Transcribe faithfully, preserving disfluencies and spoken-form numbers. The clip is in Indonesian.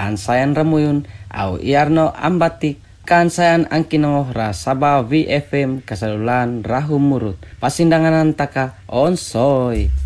kan sayan remuyun au iarno ambatik kan sayan angkino rasaba V F M kasalulan rahu murut pasindanganan taka onsoy.